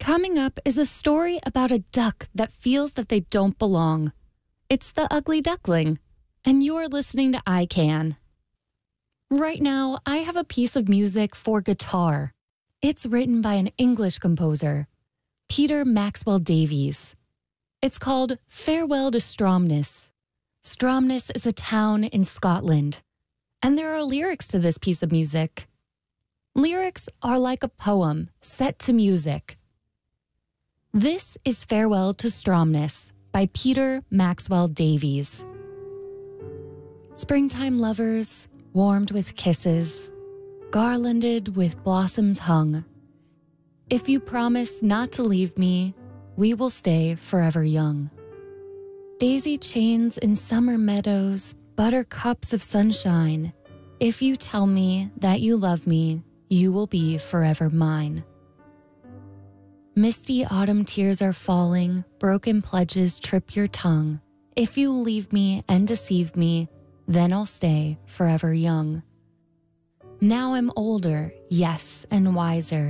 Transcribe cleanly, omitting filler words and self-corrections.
Coming up is a story about a duck that feels that they don't belong. It's the ugly duckling, and you're listening to I Can. Right now, I have a piece of music for guitar. It's written by an English composer, Peter Maxwell Davies. It's called Farewell to Stromness. Stromness is a town in Scotland, and there are lyrics to this piece of music. Lyrics are like a poem set to music. This is Farewell to Stromness by Peter Maxwell Davies. Springtime lovers, warmed with kisses, garlanded with blossoms hung. If you promise not to leave me, we will stay forever young. Daisy chains in summer meadows, buttercups of sunshine. If you tell me that you love me, you will be forever mine. Misty autumn tears are falling, broken pledges trip your tongue. If you leave me and deceive me, then I'll stay forever young. Now I'm older, yes, and wiser.